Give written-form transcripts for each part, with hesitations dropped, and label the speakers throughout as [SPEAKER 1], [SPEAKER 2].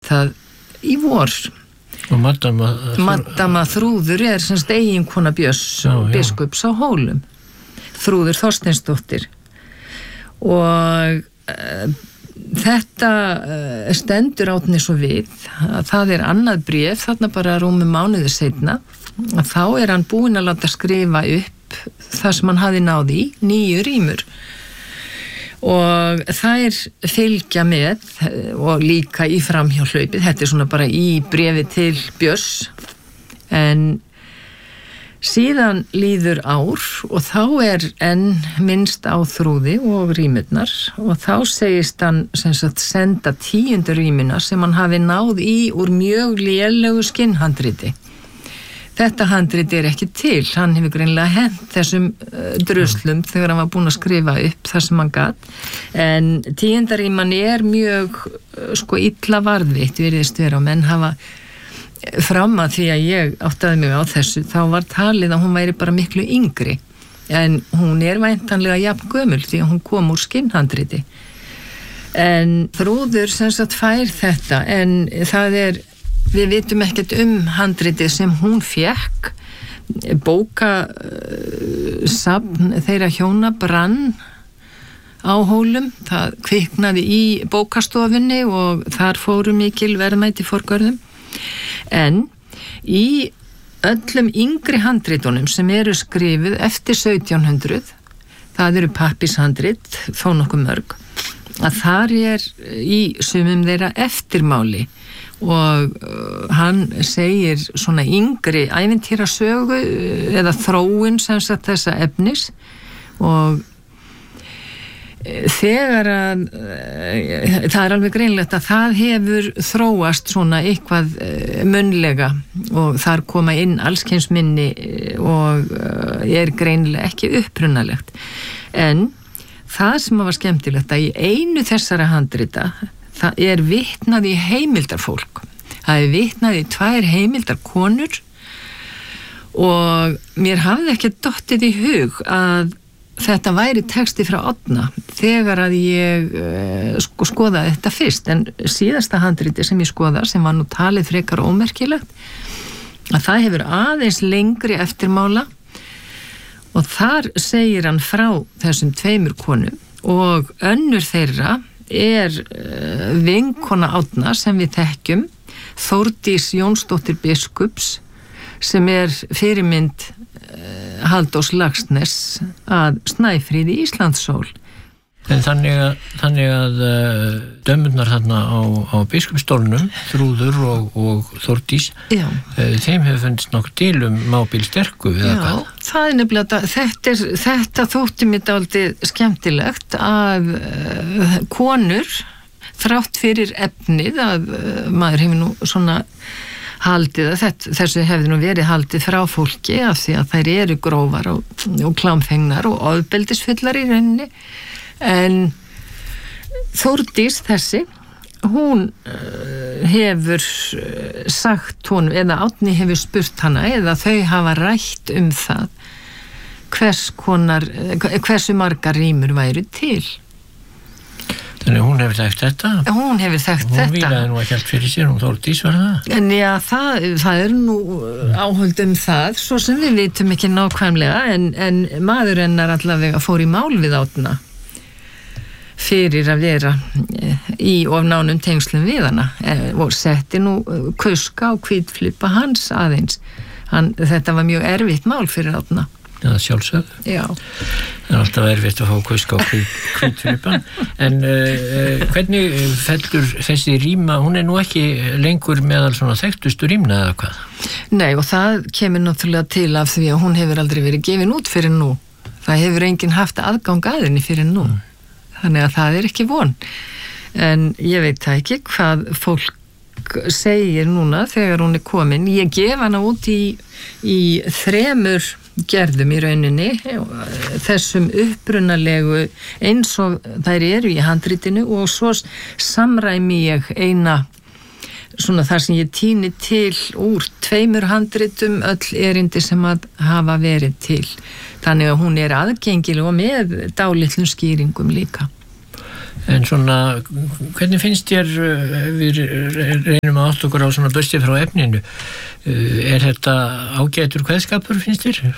[SPEAKER 1] ritað í vor.
[SPEAKER 2] Og Maddama
[SPEAKER 1] Þrúður semst eiginkona Björns biskups á Hólum. Þrúður Þorsteinsdóttir. Og þetta stendur Árni svo við að það annað bréf, þarna bara rúmi mánuði seinna, að þá hann búinn að láta skrifa upp það sem hann hafði náð í, 9 rímur. Og þær fylgja með og líka í framhjáhlaupið, þetta svona bara í bréfi til Björns, en síðan líður ár og þá enn minnst á Þrúði og rímurnar og þá segist hann sem sagt senda 10. rímuna sem hann hafi náð í úr mjög lélegu skinnhandriti. Þetta handrit ekki til, hann hefur greinilega hent þessum druslum þegar hann var búinn að skrifa upp það sem hann gat, en 10. ríman mjög illa varðveitt virðist vera og menn hafa fram að því að ég áttaði mig á þessu, þá var talið að hún væri bara miklu yngri, en hún væntanlega jafn gömul því að hún kom úr skinnhandriti. En Þrúður sem sagt fær þetta, en það við vitum ekkert handritið sem hún fékk. Bókasafn þeirra hjóna brann á Hólum, það kviknaði í bókastofunni og þar fóru mikil verðmæti forgörðum. En í öllum yngri handritunum sem skrifuð eftir 1700, það eru pappishandrit, þó nokkuð mörg, að þar í sumum þeirra eftirmáli og hann segir svona yngri ævintýrasögu eða þróun sem sagt þessa efnis og þegar að það alveg greinlegt að það hefur þróast svona eitthvað munnlega og þar koma inn allskyns minni og greinilega ekki upprunalegt, en það sem var skemmtilegt að í einu þessara handrita það vitnað í heimildarfólk, það vitnað í 2 heimildarkonur og mér hafði ekki dottið í hug að þetta væri texti frá Árna þegar að ég skoðaði þetta fyrst, en síðasta handriti sem ég skoða, sem var nú talið frekar ómerkilegt, að það hefur aðeins lengri eftirmála og þar segir hann frá þessum 2 konum og önnur þeirra vinkona Árna sem við þekkjum, Þórdís Jónsdóttir biskups, sem fyrirmynd Halldórs Laxness að Snæfríði Íslandssól.
[SPEAKER 2] En þannig að dömurnar þarna á biskupsstólnum, Þrúður og Þórdís, þeim hefur fundist nokkuð til mábil sterku eða hvað?
[SPEAKER 1] Já, það nefnilega, þetta þótti mér dálítið skemmtilegt að konur, þrátt fyrir efnið, að maður hefur nú svona haldið að þessu hefði nú verið haldið frá fólki af því að þær eru grófar og klámfengnar og ofbeldisfullar í rauninni. En Þórdís þessi, hún hefur sagt honum, eða Árni hefur spurt hana, eða þau hafa rætt það hversu margar rímur væru til.
[SPEAKER 2] Þannig hún hefur þekkt þetta?
[SPEAKER 1] Hún hefur þekkt þetta.
[SPEAKER 2] Hún vílaði nú ekki allt fyrir sér, hún Þórdís var það?
[SPEAKER 1] En já, það nú áhöld það, svo sem við vitum ekki nákvæmlega, en maður hennar allavega fór í mál við Árna fyrir að vera í of nánum tengslum við hana og setti nú kuska og hvítflipa hans aðeins. Þetta var mjög erfitt mál fyrir Árna.
[SPEAKER 2] Já, sjálfsög.
[SPEAKER 1] Já.
[SPEAKER 2] Það alltaf erfitt að fá kuska og hvítflipan. En hvernig fellur þessi ríma, hún nú ekki lengur meðal svona þekktustu rímna eða hvað?
[SPEAKER 1] Nei, og það kemur náttúrulega til af því að hún hefur aldrei verið gefin út fyrir nú. Það hefur enginn haft aðgang að henni fyrir nú. Þannig að það ekki von. En ég veit það ekki hvað fólk segir núna þegar hún komin. Ég gef hana út í 3 gerðum í rauninni, þessum upprunalegu eins og þær eru í handritinu og svo samræmi ég eina svona þar sem ég tíni til úr 2 handritum öll erindi sem að hafa verið til. Þannig að hún aðgengileg og með dálitlum skýringum líka.
[SPEAKER 2] En svona, hvernig finnst þér, við reynum að átta okkur á svona bösti frá efninu, þetta ágætur kveðskapur finnst þér?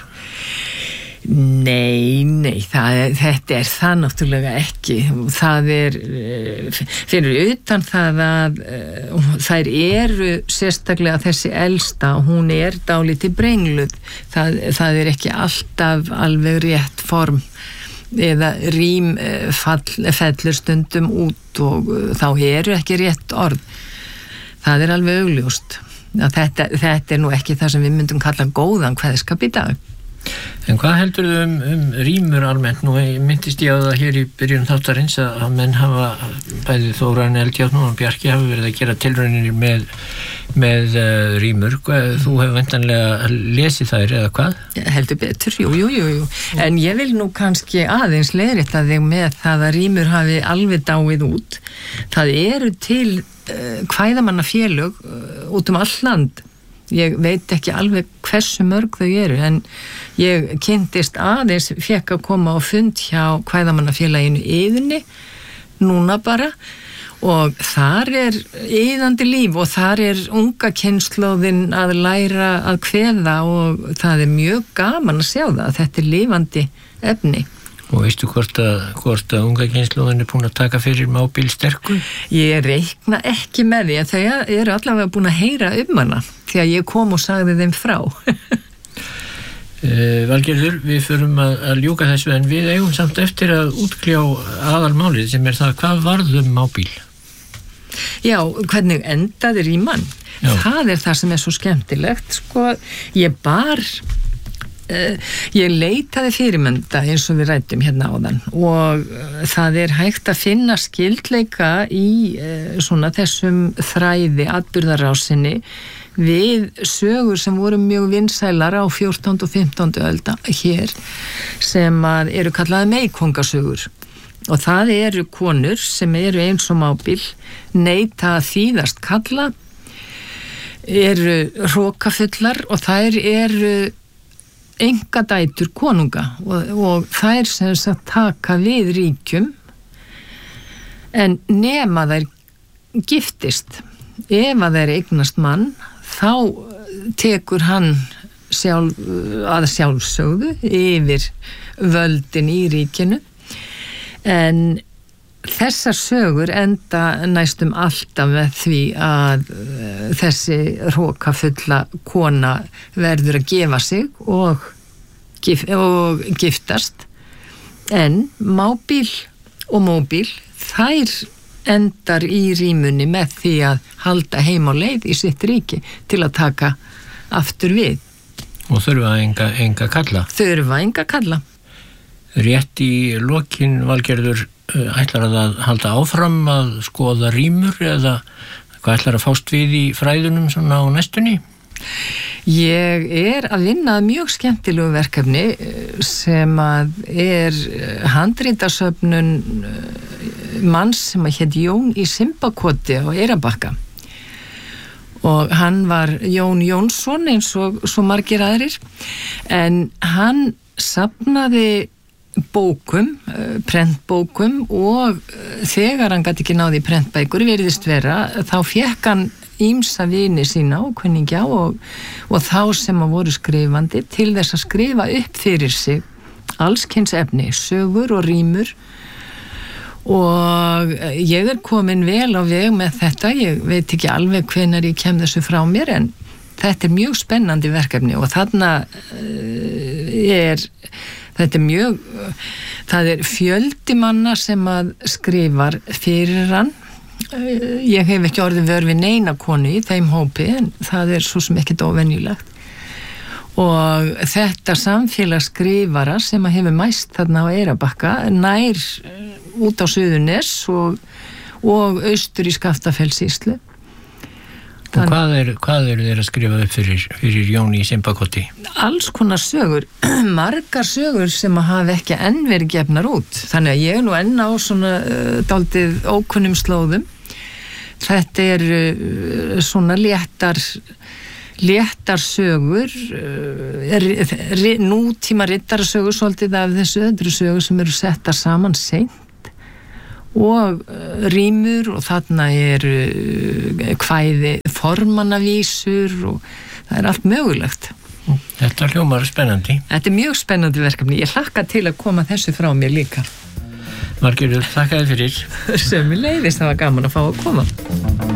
[SPEAKER 1] Nei, þetta það náttúrulega ekki. Það fyrir utan það að þær eru sérstaklega þessi elsta, hún dálítið brengluð. Það ekki alltaf alveg rétt form eða rím fellur stundum út og þá eru ekki rétt orð. Það alveg augljóst. Þetta nú ekki það sem við myndum kalla góðan kveðskap í dag.
[SPEAKER 2] En hvað heldur þau rímur almennt? Nú myndist ég á það hér í byrjun þáttarins að menn hafa, bæði Þórarinn Eldjárn og Bjarki hafa verið að gera tilraunir með rímur. Þú hefur væntanlega lesið þær eða hvað?
[SPEAKER 1] Heldur betur, jú. En ég vil nú kannski aðeins leiðrétta þig með það að rímur hafi alveg dáið út. Það eru til kvæðamannafélög út all land. Ég veit ekki alveg hversu mörg þau eru, en ég kynntist aðeins, fekk að koma á fund hjá kvæðamannafélaginu Iðunni, núna bara, og þar iðandi líf og þar unga kynslóðin að læra að kveða og það mjög gaman að sjá það, að þetta lifandi efni.
[SPEAKER 2] Og veistu hvort að unga kynslóðin búin að taka fyrir mábíl sterku?
[SPEAKER 1] Ég reikna ekki með því, en þau eru allavega búin að heyra hana, því að ég kom og sagði þeim frá.
[SPEAKER 2] Valgerður, við förum að ljúka þessu, en við eigum samt eftir að útkljá aðalmálið sem það, hvað varð mábíl?
[SPEAKER 1] Já, hvernig endaði ríman? Já. Það það sem svo skemmtilegt, sko, ég leitaði fyrirmynda eins og við ræddum hérna áðan og það hægt að finna skyldleika í svona þessum þræði atburðarásinni við sögur sem voru mjög vinsælar á 14. og 15. öld hér sem eru kallaði meykóngasögur og það eru konur sem eru eins og mábíl, neita að þýðast kalla, eru hrókafullar og þær eru engadætur konunga og þær sem sagt taka við ríkjum en nema þær giftist. Ef að þær eignast mann þá tekur hann að sjálfsögðu yfir völdin í ríkinu en þessar sögur enda næstum alltaf með því að þessi hrókafulla kona verður að gefa sig og giftast en mábíl og móbíl þær endar í rímunni með því að halda heim á leið í sitt ríki til að taka aftur við.
[SPEAKER 2] Og þurfa enga kalla?
[SPEAKER 1] Þurfa enga kalla.
[SPEAKER 2] Rétt í lokin, Valgerður, ætlar að halda áfram að skoða rímur eða hvað ætlar að fást við í fræðunum svona á næstunni?
[SPEAKER 1] Ég að vinna að mjög skemmtilegu verkefni sem handritasöfnun manns sem hét Jón í Simbakoti á Eyrarbakka og hann var Jón Jónsson eins og svo margir aðrir en hann safnaði bókum, prentbókum og þegar hann gat ekki náði í prentbækur virðist vera, þá fékk hann ýmsa vini sína og kunningja og þá sem voru skrifandi til þess að skrifa upp fyrir sig allskyns efni, sögur og rímur og ég komin vel á veg með þetta, ég veit ekki alveg hvenær ég kem þessu frá mér en þetta mjög spennandi verkefni og þarna það fjöldi manna sem að skrifar fyrir hann. Ég hef ekki orðið vör við neina konu í þeim hópi en það svo sem ekkert óvenjulegt og þetta samfélag skrifara sem að hefur mæst þarna á Eyrarbakka nær út á Suðurnes og austur í Skaftafellssýslu.
[SPEAKER 2] Og hvað eru þeir að skrifa upp fyrir Jón í Simbakoti?
[SPEAKER 1] Alls konar sögur, margar sögur sem að hafa ekki enn verið gefnar út. Þannig að ég nú enn á svona dálítið ókunnum slóðum. Þetta svona léttar sögur, nútíma riddarasögur svolítið af þessu, þetta sögur sem eru settar saman seint og rímur og þarna kvæði formannavísur og það allt mögulegt.
[SPEAKER 2] Þetta hljómar spennandi.
[SPEAKER 1] Þetta mjög spennandi verkefni. Ég hlakka til að koma þessu frá mér líka.
[SPEAKER 2] Margerður, þakka þér fyrir.
[SPEAKER 1] Sömuleiðis, það var gaman að fá að koma.